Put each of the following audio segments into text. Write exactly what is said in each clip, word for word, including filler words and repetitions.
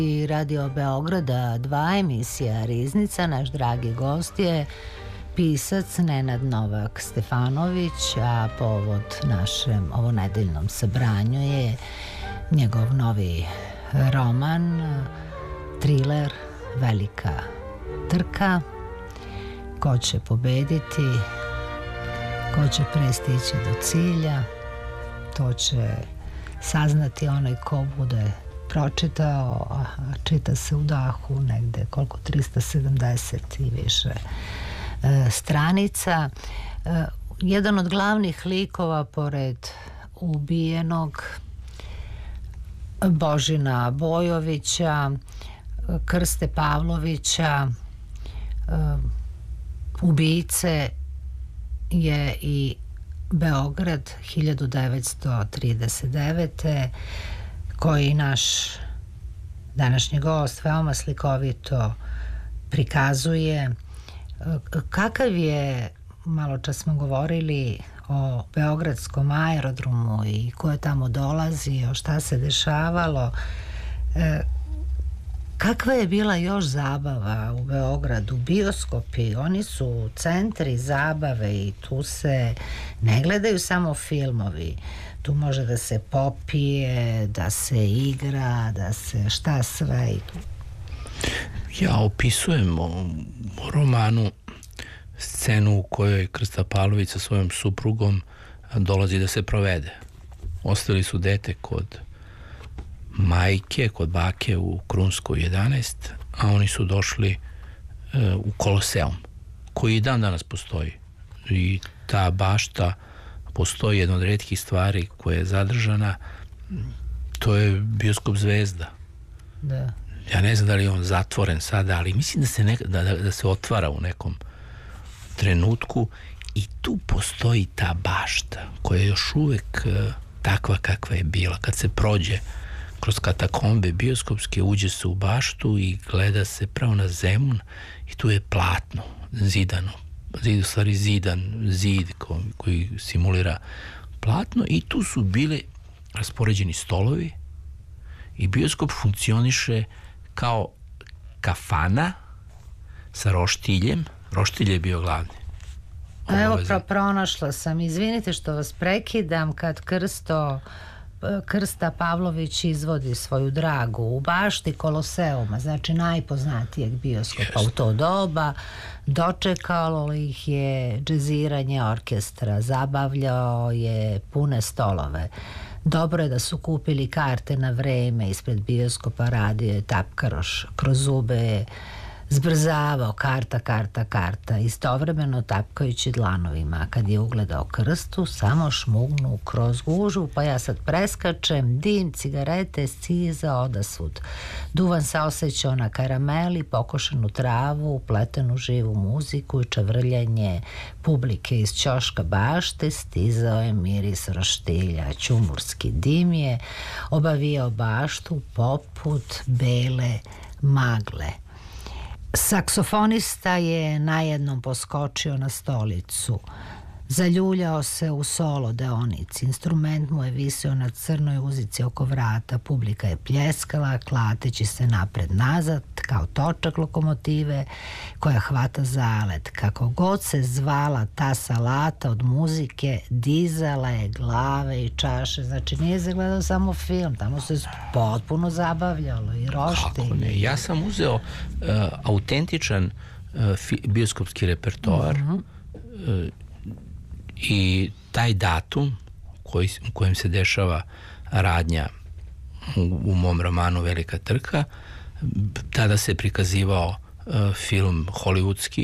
I Radio Beograda dva emisija Riznica. Naš dragi gost je pisac Nenad Novak Stefanović, a povod našem ovonedeljnom sabranju je njegov novi roman, triler Velika trka. Ko će pobediti, ko će prestići do cilja, to će saznati onaj ko bude pročitao, a čita se u dahu negde koliko, trista sedamdeset i više e, stranica. E, jedan od glavnih likova pored ubijenog Božina Bojovića, Krste Pavlovića, e, ubice je i Beograd hiljadu devetsto trideset devete koji naš današnji gost veoma slikovito prikazuje. Kakav je, malo čas smo govorili o beogradskom aerodromu i ko je tamo dolazio, šta se dešavalo, kakva je bila još zabava u Beogradu, bioskopi, oni su centri zabave i tu se ne gledaju samo filmovi, tu može da se popije, da se igra, da se šta sve. Ja opisujem u romanu scenu u kojoj Krsta Pavlović sa svojom suprugom dolazi da se provede. Ostali su dete kod majke, kod bake u Krunskoj jedanaest, a oni su došli e, u Koloseum, koji i dan danas postoji. I ta bašta postoji, jedna od retkih stvari koja je zadržana, to je bioskop Zvezda. Da. Ja ne znam da li je on zatvoren sada, ali mislim da se, neka, da, da se otvara u nekom trenutku i tu postoji ta bašta koja je još uvek e, takva kakva je bila. Kad se prođe kroz katakombe bioskopske, uđe se u baštu i gleda se pravo na Zemun i tu je platno zidano, zid, u stvari zidan zid koji, koji simulira platno i tu su bili raspoređeni stolovi i bioskop funkcioniše kao kafana sa roštiljem. Roštilj je bio glavni. Evo, pro, pronašla sam, izvinite što vas prekidam, kad Krsto Krsta Pavlović izvodi svoju dragu u bašti Koloseuma, znači najpoznatijeg bioskopa Just. u to doba, dočekalo ih je džeziranje orkestra, zabavljao je pune stolove. Dobro je da su kupili karte na vreme, ispred bioskopa radio je tapkaroš, kroz zube zbrzavao karta, karta, karta, istovremeno tapkajući dlanovima. Kad je ugledao Krstu, samo šmugnu kroz gužu, pa ja sad preskačem, dim, cigarete, sciza odasvud. Duvan se osjećao na karameli, pokošenu travu, upletenu živu muziku i čavrljanje publike iz ćoška bašte, stizao je miris roštilja. Ćumurski dim je obavijao baštu poput bele magle. Saksofonista je najednom poskočio na stolicu. Zaljuljao se u solo deonici. Instrument mu je visio na crnoj uzici oko vrata. Publika je pljeskala, klateći se napred-nazad, kao točak lokomotive koja hvata zalet. Kako god se zvala ta salata od muzike, dizala je glave i čaše. Znači, nije se gledao samo film, tamo se potpuno zabavljalo i roštilj. Kako ne? Ja sam uzeo uh, autentičan uh, fi, bioskopski repertoar uh-huh. uh, i taj datum koji, u kojem se dešava radnja u, u mom romanu Velika trka, tada se prikazivao uh, film hollywoodski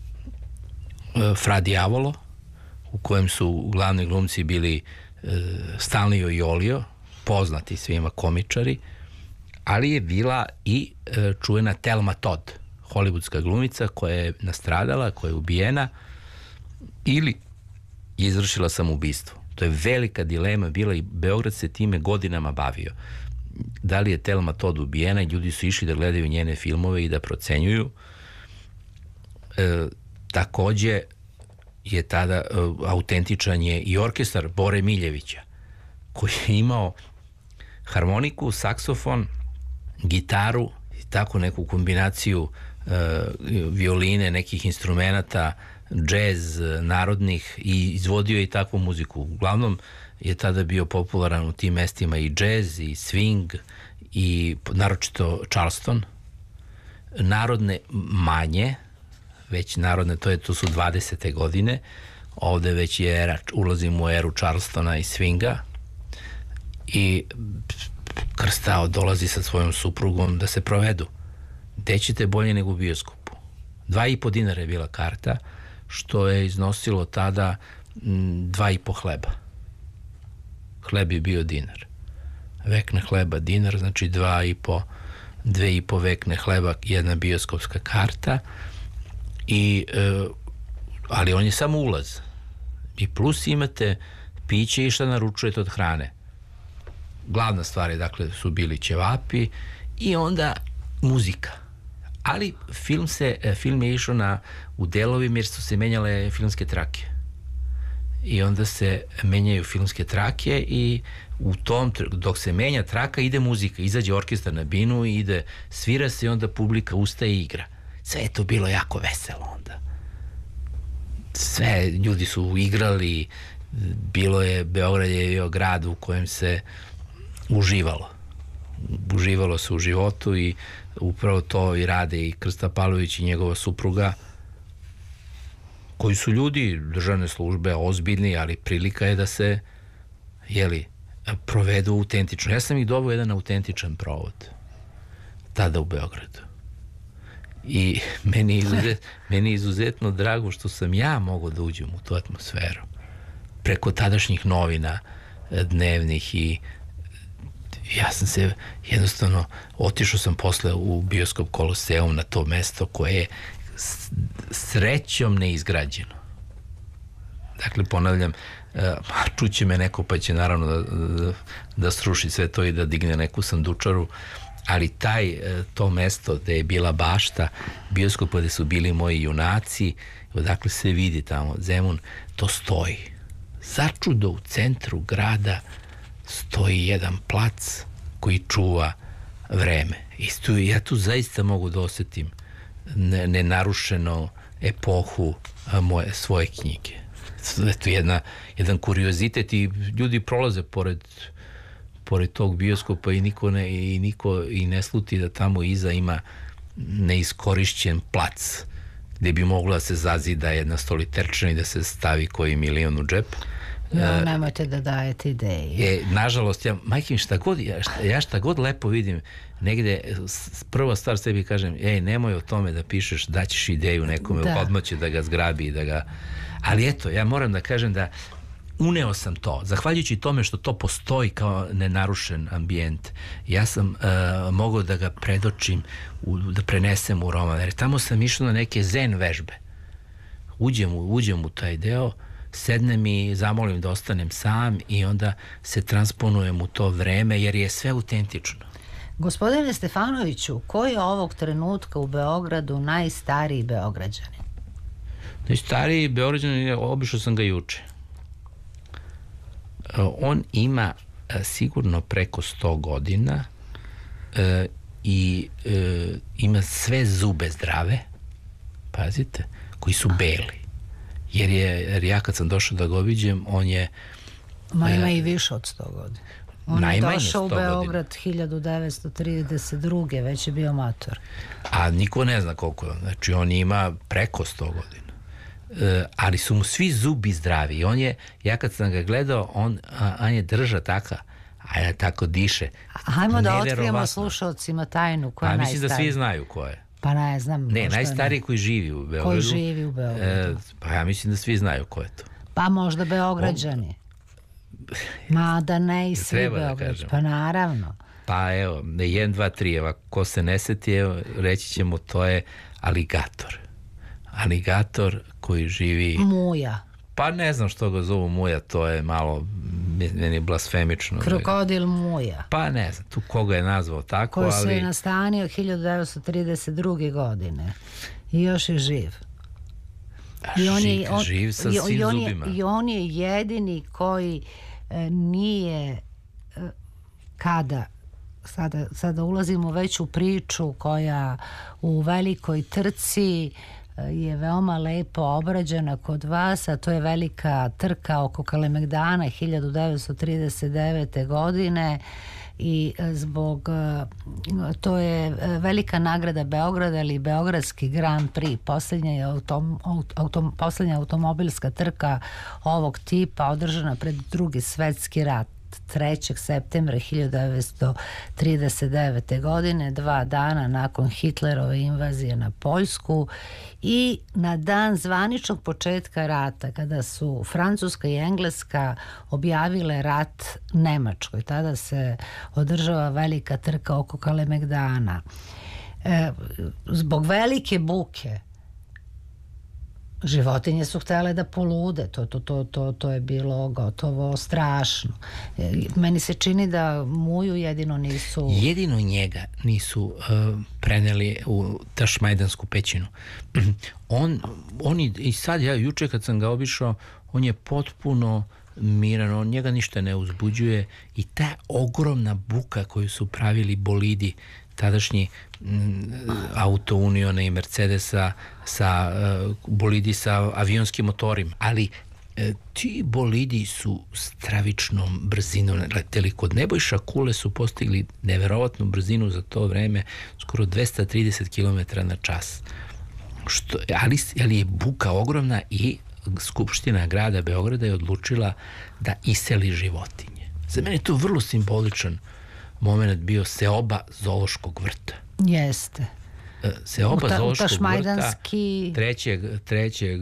uh, Fra Diavolo, u kojem su glavni glumci bili uh, Stanlio i Olio, poznati svima komičari, ali je bila i uh, čuvena Thelma Todd, hollywoodska glumica koja je nastradala, koja je ubijena ili je izvršila samoubistvo. To je velika dilema bila i Beograd se time godinama bavio. Da li je Thelma Todd ubijena i ljudi su išli da gledaju njene filmove i da procenjuju. E, takođe je tada e, autentičan je i orkestar Bore Miljevića koji je imao harmoniku, saksofon, gitaru i tako neku kombinaciju uh, violine, nekih instrumenata, džez narodnih i izvodio i takvu muziku. Uglavnom je tada bio popularan u tim mestima i džez i swing i naročito Charleston. Narodne manje, već narodne, to je to su dvadesete godine, ovde već je era, ulazim u eru Charlestona i swinga i Krsta dolazi sa svojom suprugom da se provedu. Gde ćete bolje nego u bioskopu? Dva i po dinara je bila karta, što je iznosilo tada m, dva i po hleba. Hleb je bio dinar. Vekne hleba dinar, znači dva i po, dve i po vekne hleba, jedna bioskopska karta. I, e, ali on je samo ulaz. I plus imate piće i šta naručujete od hrane. Glavna stvar je, dakle, su bili ćevapi i onda muzika. Ali film, se, film je išao na, u delovima jer su se menjale filmske trake. I onda se menjaju filmske trake i u tom, dok se menja traka, ide muzika, izađe orkestar na binu i ide, svira se i onda publika ustaje i igra. Sve je to bilo jako veselo onda. Sve, ljudi su igrali, bilo je, Beograd je bio grad u kojem se uživalo. Uživalo se u životu i upravo to i rade i Krsta Pavlović i njegova supruga, koji su ljudi državne službe ozbiljni, ali prilika je da se, jeli, provedu autentično. Ja sam ih dobio jedan autentičan provod tada u Beogradu. I meni je, izuzet, meni je izuzetno drago što sam ja mogao da uđem u tu atmosferu. Preko tadašnjih novina, dnevnih i ja sam se jednostavno, otišao sam posle u bioskop Koloseum na to mesto koje je srećom neizgrađeno. Dakle, ponavljam, čuće me neko pa će naravno da, da, da sruši sve to i da digne neku sandučaru, ali taj, to mesto gde je bila bašta bioskopa, gde su bili moji junaci, odakle se vidi tamo Zemun, to stoji. Začudo u centru grada stoji jedan plac koji čuva vreme. Isto, ja tu zaista mogu da osetim nenarušeno epohu moje, svoje knjige. Eto, jedna, jedan kuriozitet i ljudi prolaze pored pored tog bioskopa i niko ne, i niko i ne sluti da tamo iza ima neiskorišćen plac gde bi mogla da se zazida jedna stoliterčina i da se stavi koji milion u džep. No, nemojte da dajete ideje. E, nažalost, ja, majke, šta god, ja, šta, ja šta god lepo vidim, negde, prva stvar sebi kažem, ej, nemoj o tome da pišeš, daćeš ideju nekome, da. Odmah će da ga zgrabi i da ga... Ali eto, ja moram da kažem da uneo sam to, zahvaljujući tome što to postoji kao nenarušen ambijent, ja sam uh, mogao da ga predočim, u, da prenesem u roman, jer tamo sam išao na neke zen vežbe. Uđem, uđem u taj deo, sednem i zamolim da ostanem sam i onda se transponujem u to vreme jer je sve autentično. Gospodine Stefanoviću, koji je ovog trenutka u Beogradu najstariji Beograđanin? Najstariji Beograđanin, obišao sam ga juče. On ima sigurno preko sto godina i ima sve zube zdrave, pazite, koji su beli. Jer, je, jer ja kad sam došao da ga obiđem, on je... Ma ima e, i više od sto godina. On je došao u Beograd hiljadu devetsto trideset druge već je bio mator. A niko ne zna koliko je on. Znači, on ima preko sto godina. E, ali su mu svi zubi zdravi. I on je, ja kad sam ga gledao, on, a, on je drža taka, a ja tako diše. Hajmo da otkrijemo slušalcima tajnu koja je najstarija. Mislim da svi znaju ko je. Pa ne znam. Ne, najstariji koji živi u Beogradu. Koji živi u Beogradu. E, pa ja mislim da svi znaju ko je to. Pa možda Beograđani. Mada ne i svi Beograđani. Da pa naravno. Pa evo, jedan, dva, tri, evo, ko se ne seti, evo, reći ćemo, to je aligator. Aligator koji živi... Muja. Pa ne znam što ga zovu Muja, to je malo, meni je blasfemično. Krokodil Muja. Pa ne znam, tu koga je nazvao tako, koji ali... Koji se nastanio hiljadu devetsto trideset druge godine i još je živ. A I on živ, je, on, živ sa i, svim i on zubima. Je, I on je jedini koji e, nije e, kada sada, sada ulazimo već u priču koja u velikoj trci je veoma lepo obrađena kod vas, a to je velika trka oko Kalemegdana hiljadu devetsto trideset devete. godine i zbog, to je velika nagrada Beograda ili Beogradski Grand Prix, posljednja, autom, autom, posljednja automobilska trka ovog tipa održana pred Drugi svetski rat trećeg septembra hiljadu devetsto trideset devete. godine, dva dana nakon Hitlerove invazije na Poljsku i na dan zvaničnog početka rata, kada su Francuska i Engleska objavile rat Nemačkoj. Tada se održava velika trka oko Kalemegdana. E, zbog velike buke životinje su htjele da polude, to, to, to, to, to je bilo gotovo strašno. Meni se čini da Muju jedino nisu... Jedino njega nisu uh, preneli u Tašmajdansku pećinu. On, on i, i sad, ja juče kad sam ga obišao, on je potpuno miran, on njega ništa ne uzbuđuje i ta ogromna buka koju su pravili bolidi, tadašnji m, auto Uniona i Mercedesa sa uh, bolidi sa avionskim motorima, ali uh, ti bolidi su stravičnom brzinom leteli. Kod Nebojša Kule su postigli neverovatnu brzinu za to vreme, skoro dvesta trideset kilometara na čas. Što, ali, ali je buka ogromna i Skupština grada Beograda je odlučila da iseli životinje. Za mene je to vrlo simboličan moment bio seoba zoološkog vrta. Jeste. Seoba ta, zoološkog tašmajdanski... vrta trećeg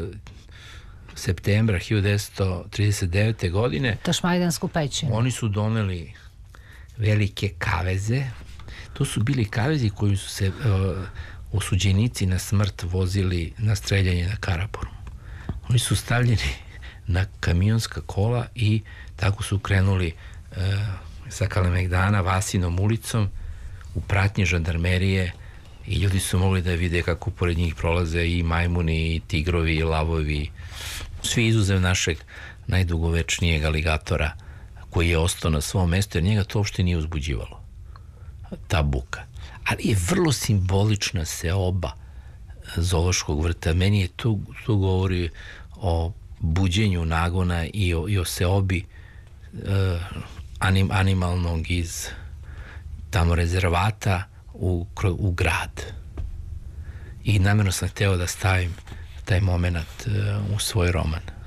septembra hiljadu devetsto trideset devete. godine Tašmajdansku pećinu. Oni su doneli velike kaveze. To su bili kavezi koji su se uh, osuđenici na smrt vozili na streljanje na Karaboru. Oni su stavljeni na kamionska kola i tako su krenuli uh, sa Kalemegdana Vasinom ulicom u pratnji žandarmerije i ljudi su mogli da vide kako pored njih prolaze i majmuni, i tigrovi, i lavovi, svi izuzev našeg najdugovečnijeg aligatora koji je ostao na svom mestu, jer njega to uopšte nije uzbuđivalo, ta buka. Ali je vrlo simbolična seoba zoološkog vrta. Meni je tu, tu govori o buđenju nagona i o, i o seobi uh, anim, animalnog iz tamo rezervata u, u grad. I namjerno sam hteo da stavim taj moment uh, u svoj roman.